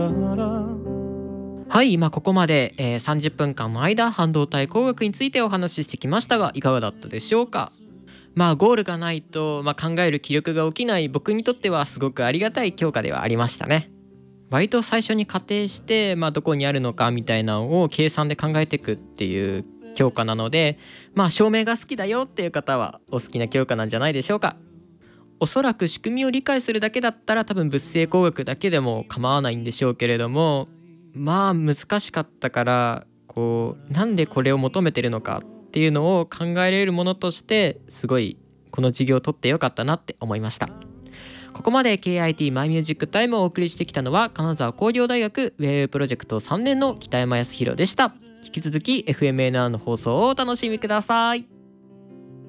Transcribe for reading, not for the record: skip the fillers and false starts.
はい、ここまで、30分間の間半導体工学についてお話ししてきましたが、いかがだったでしょうか。ゴールがないと、考える気力が起きない僕にとってはすごくありがたい教科ではありましたね。割と最初に仮定して、どこにあるのかみたいなのを計算で考えていくっていう教科なので、照明が好きだよっていう方はお好きな教科なんじゃないでしょうか。おそらく仕組みを理解するだけだったら多分物性工学だけでも構わないんでしょうけれども、難しかったから、なんでこれを求めてるのかっていうのを考えられるものとして、すごいこの授業を取ってよかったなって思いました。ここまで KIT マイミュージックタイムをお送りしてきたのは、金沢工業大学ウェブプロジェクト3年の北山康弘でした。引き続き FMNR の放送をお楽しみください。